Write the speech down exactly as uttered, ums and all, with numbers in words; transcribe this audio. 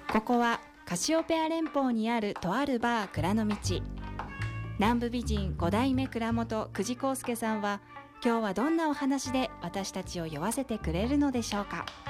ここはカシオペア連邦にあるとあるバー蔵の道。南部美人ご代目蔵元久慈康介さんは今日はどんなお話で私たちを酔わせてくれるのでしょうか。